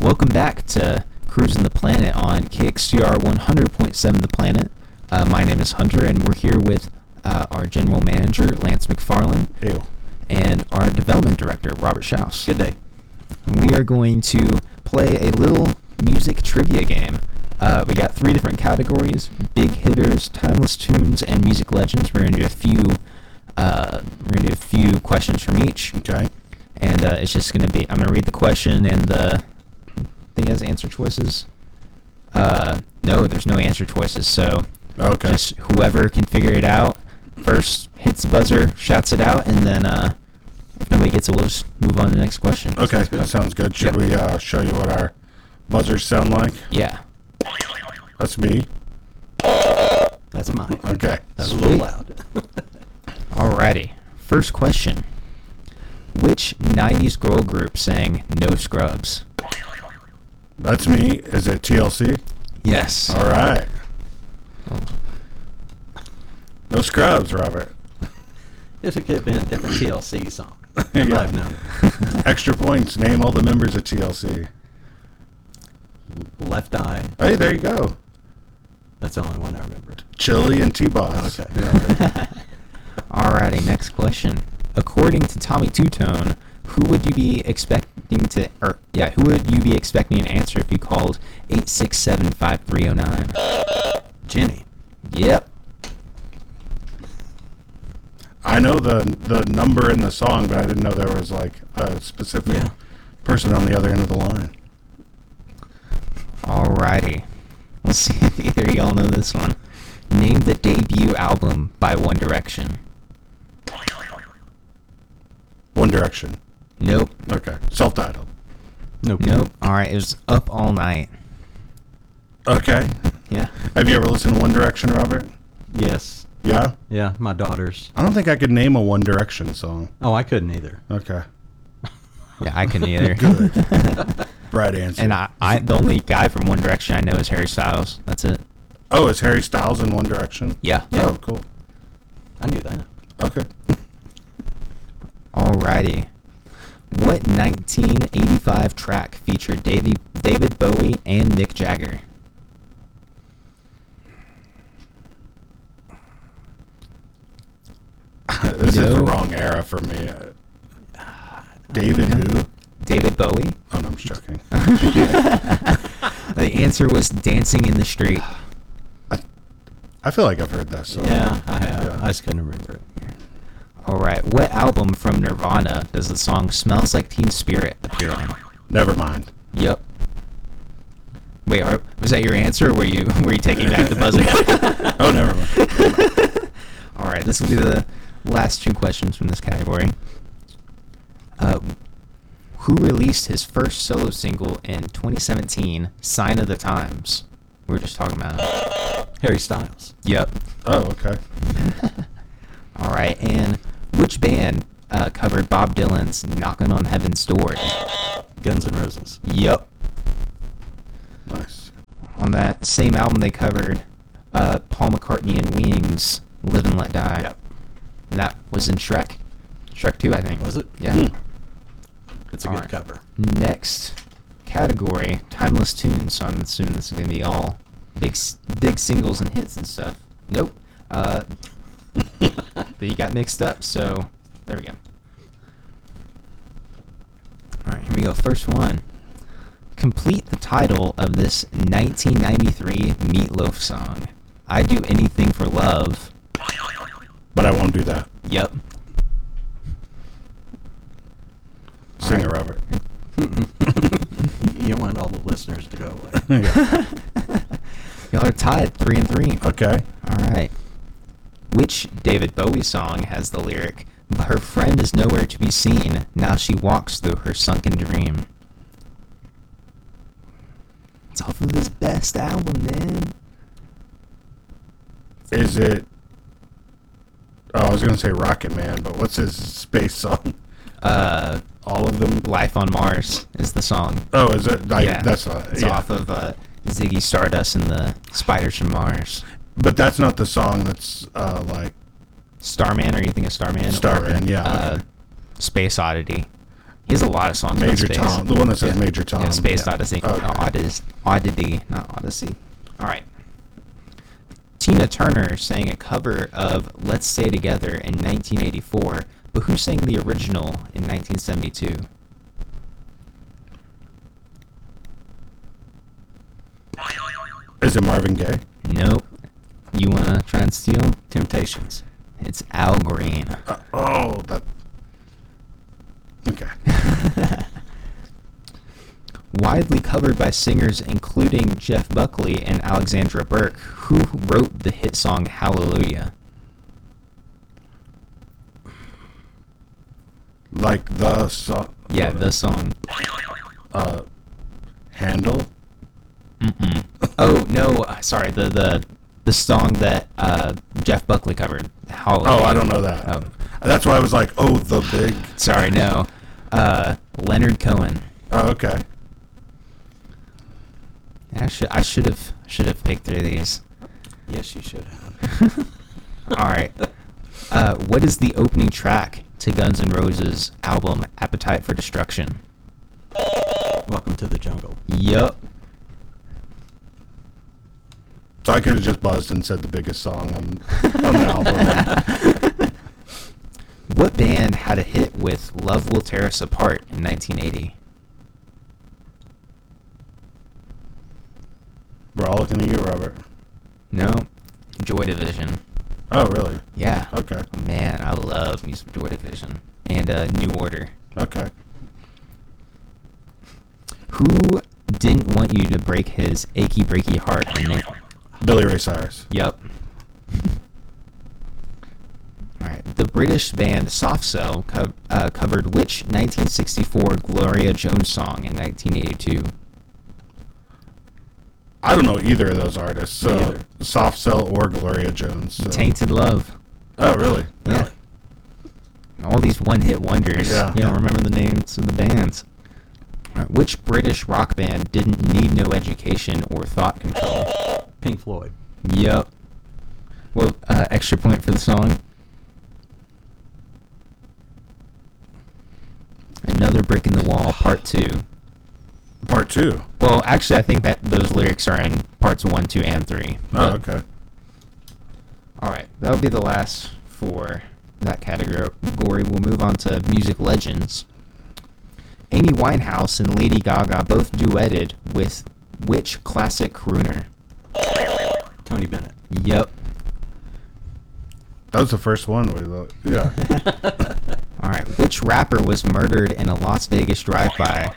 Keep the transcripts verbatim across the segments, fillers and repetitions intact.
welcome back to Cruising the Planet on K X C R one hundred point seven The Planet. Uh, my name is Hunter, and we're here with uh, our General Manager, Lance McFarland, Ew. and our Development Director, Robert Schaus. Good day. We are going to play a little music trivia game. Uh, we got three different categories: big hitters, timeless tunes, and music legends. We're going to do a few. Uh, we're going to do a few questions from each. Okay. And uh, it's just going to be, I'm going to read the question, and uh, I think it has answer choices. Uh, no, there's no answer choices, so Okay. just whoever can figure it out first hits the buzzer, shouts it out, and then uh, if nobody gets it, we'll just move on to the next question. Okay, that sounds good. Should Yep. we uh, show you what our buzzers sound like? Yeah. That's me. That's mine. Okay. That's a little loud. Alrighty. First question. Which nineties girl group sang No Scrubs? That's me. Is it T L C? Yes. All right. No scrubs, Robert. If it could have been a different T L C song, Yeah. I might have known. Extra points. Name all the members of T L C. Left Eye. Hey, there you go. That's the only one I remembered. Chili and T-Boss. Okay. Alrighty, next question. According to Tommy Two-Tone, who would you be expecting to, or yeah, who would you be expecting an answer if you called eight six seven, five three zero nine? Jenny. Yep. I know the the number in the song, but I didn't know there was like a specific Yeah. person on the other end of the line. Alrighty. Let's see if either of y'all know this one. Name the debut album by One Direction. One Direction. Nope. Okay. Self-titled. Nope. Nope. Alright, it was Up All Night. Okay. Yeah. Have you ever listened to One Direction, Robert? Yes. Yeah? Yeah, my daughters. I don't think I could name a One Direction song. Oh, I couldn't either. Okay. Yeah, I couldn't either. Good. Right answer. And I, I, the only guy from One Direction I know is Harry Styles. That's it. Oh, is Harry Styles in One Direction? Yeah. Oh, cool. I knew that. Okay. Alrighty. What nineteen eighty-five track featured Davey, David Bowie and Mick Jagger? This is the No. wrong era for me. David who? David Bowie? Oh, no, I'm just joking. The answer was Dancing in the Street. I feel like I've heard that song. Yeah, I have. Yeah. I just couldn't remember it. Alright, what album from Nirvana does the song Smells Like Teen Spirit appear on? Never mind. Yep. Wait, are, was that your answer, or were you, were you taking back the buzzer? Oh, never mind. Alright, this will be the last two questions from this category. Uh, who released his first solo single in twenty seventeen, Sign of the Times? We were just talking about it. Harry Styles. Yep. Oh, okay. Alright, and which band uh, covered Bob Dylan's Knocking on Heaven's Door? Guns N' Roses. Yep. Nice. On that same album, they covered uh, Paul McCartney and Wings' Live and Let Die. Yep. And that was in Shrek. Shrek two, I think. Was it? Yeah. Hmm. It's a good Alright. cover. Next category, timeless tunes. So I'm assuming this is going to be all big s- big singles and hits and stuff. Nope. Uh, they got mixed up, so there we go. Alright, here we go. First one. Complete the title of this nineteen ninety-three Meatloaf song. I Do Anything for Love. But I won't do that. Yep. Sing Alright. it, Robert. You want all the listeners to go away. Yeah. Y'all are tied, three and three. Okay. Alright. Which David Bowie song has the lyric, "Her friend is nowhere to be seen, now she walks through her sunken dream"? It's off of his best album, man. Is it... Oh, I was going to say Rocket Man, but what's his space song? Uh, All of them? Life on Mars is the song. Oh, is it? I, Yeah. That's not... It's yeah. off of uh, Ziggy Stardust and the Spiders from Mars. But that's not the song that's uh, like... Starman, or you think of Starman? Starman, or, yeah, Uh, okay. Space Oddity. He has a lot of songs about Major space. Tom, the one that says Yeah. Major Tom. Yeah, Space Yeah. Odyssey. Okay. Uh, Odyssey. Oddity, not Odyssey. All right. Tina Turner sang a cover of Let's Stay Together in nineteen eighty-four, but who sang the original in nineteen seventy-two? Is it Marvin Gaye? Nope. You want to try and steal? Temptations. It's Al Green. Uh, oh, that. Okay. Widely covered by singers including Jeff Buckley and Alexandra Burke, who wrote the hit song Hallelujah. Like the song. Yeah, the song. Uh, Handle. Mm-mm. Oh no, uh, sorry. The the the song that uh, Jeff Buckley covered. Hallelujah. Oh, I don't know that. Oh, That's why I was like, oh, the big. sorry, no. Uh, Leonard Cohen. Oh, okay. I should I should have should have picked through these. Yes, you should have. All right. Uh, what is the opening track to Guns N' Roses' album Appetite for Destruction? Welcome to the jungle. Yup. So I could have just buzzed and said the biggest song on, on the album. What band had a hit with Love Will Tear Us Apart in nineteen eighty? We're all looking at you, Robert. No. Joy Division. Oh, really? Yeah. Okay. Man, I love me some Joy Division. And uh, New Order. Okay. Who didn't want you to break his achy breaky heart? in ni- Billy Ray Cyrus. Yup. Alright. The British band Soft Cell co- uh, covered which nineteen sixty-four Gloria Jones song in nineteen eighty-two? I don't know either of those artists. So Neither. Soft Cell or Gloria Jones. So. Tainted Love. Oh, really? Yeah. All these one-hit wonders. Yeah. You don't remember the names of the bands. Alright, which British rock band didn't need no education or thought control? Pink Floyd. Yup. Well, uh, extra point for the song. Another Brick in the Wall, Part two. Part two. Well, actually, I think that those lyrics are in parts one, two, and three. Oh, But- okay. All right, that'll be the last for that category. We'll move on to music legends. Amy Winehouse and Lady Gaga both duetted with which classic crooner? Tony Bennett. Yep. That was the first one. We looked. Yeah. All right, which rapper was murdered in a Las Vegas drive-by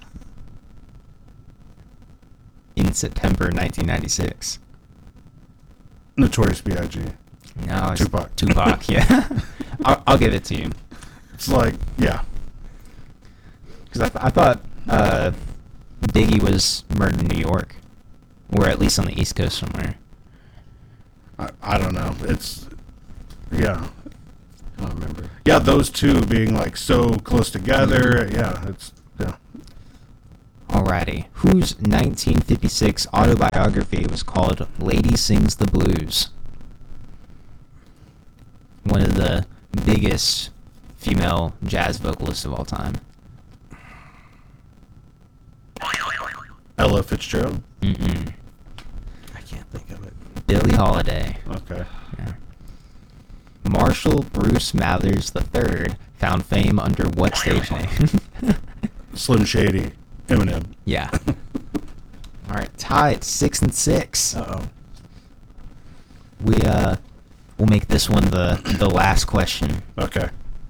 in September nineteen ninety-six? Notorious B I G No, it's Tupac. Tupac, yeah. I'll, I'll give it to you. It's like, yeah. Because I, th- I thought uh, Biggie was murdered in New York, or at least on the East Coast somewhere. I, I don't know. It's, yeah. I don't remember. Yeah, those two being like so close together. Yeah, it's, yeah. Alrighty. Whose nineteen fifty-six autobiography was called Lady Sings the Blues? One of the biggest female jazz vocalists of all time. Ella Fitzgerald. Mm-mm. I can't think of it. Billie Holiday. Okay. Yeah. Marshall Bruce Mathers the third found fame under what stage name? Slim Shady. Eminem. Yeah. All right, tied six and six. Uh oh. We uh, we'll make this one the the last question. Okay.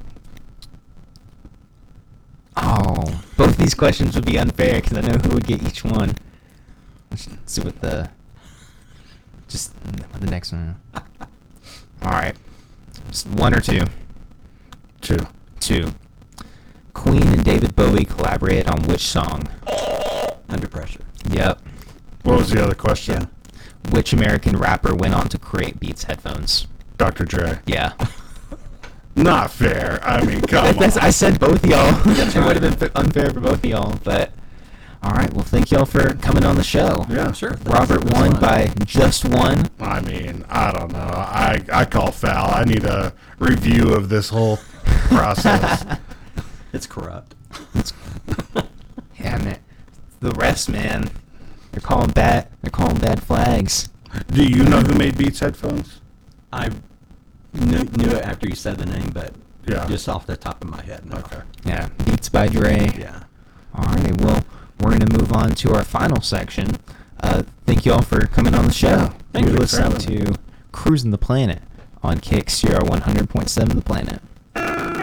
Oh, both these questions would be unfair because I know who would get each one. Let's see what the just what the next one. All right, just one or two. Two. Two. Queen and David Bowie collaborated on which song? Under Pressure. Yep. What was the other question? Yeah. Which American rapper went on to create Beats headphones? Doctor Dre. Yeah. Not fair. I mean, come That- that's, on. I said both of y'all. It would have been unfair for both of y'all, but all right. Well, thank y'all for coming on the show. Yeah. Sure. thanks. Robert It was won fun. by just one. I mean, I don't know. I, I call foul. I need a review of this whole process. It's corrupt. Yeah, man. The rest, man. They're calling bad. They're calling bad flags. Do you know who made Beats headphones? I knew, knew it after you said the name, but Yeah. just off the top of my head. No. Okay. Yeah, Beats by Dre. Yeah. All right, well, we're going to move on to our final section. Uh, thank you all for coming on the show. Yeah, thank You're you for listening having me. to Cruising the Planet on K X C R one hundred point seven The Planet.